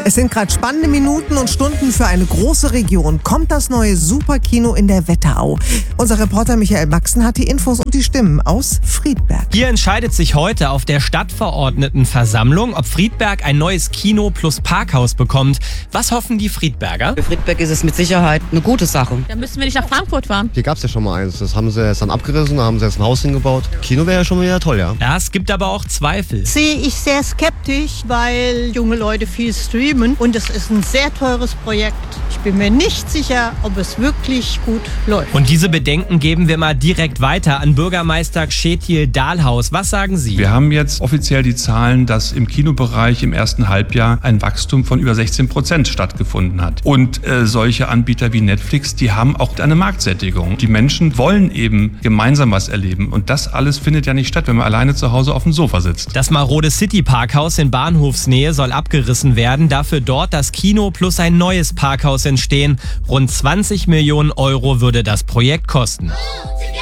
Es sind gerade spannende Minuten und Stunden für eine große Region. Kommt das neue Superkino in der Wetterau? Unser Reporter Michael Maxen hat die Infos und die Stimmen aus Friedberg. Hier entscheidet sich heute auf der Stadtverordnetenversammlung, ob Friedberg ein neues Kino plus Parkhaus bekommt. Was hoffen die Friedberger? Für Friedberg ist es mit Sicherheit eine gute Sache. Da müssen wir nicht nach Frankfurt fahren. Hier gab es ja schon mal eins. Das haben sie jetzt dann abgerissen, da haben sie jetzt ein Haus hingebaut. Kino wäre ja schon wieder toll, ja. Ja, es gibt aber auch Zweifel. Sehe ich sehr skeptisch, weil junge Leute viel streamen und es ist ein sehr teures Projekt. Ich bin mir nicht sicher, ob es wirklich gut läuft. Und diese Bedenken geben wir mal direkt weiter an Bürgermeister Kjetil Dahlhaus. Was sagen Sie? Wir haben jetzt offiziell die Zahlen, dass im Kinobereich im ersten Halbjahr ein Wachstum von über 16% stattgefunden hat. Und solche Anbieter wie Netflix, die haben auch eine Marktsättigung. Die Menschen wollen eben gemeinsam was erleben. Und das alles findet ja nicht statt, wenn man alleine zu Hause auf dem Sofa sitzt. Das marode City-Parkhaus in Bahnhofsnähe soll abgerissen werden. Dafür dort das Kino plus ein neues Parkhaus entstehen. Rund 20 Millionen Euro würde das Projekt kosten.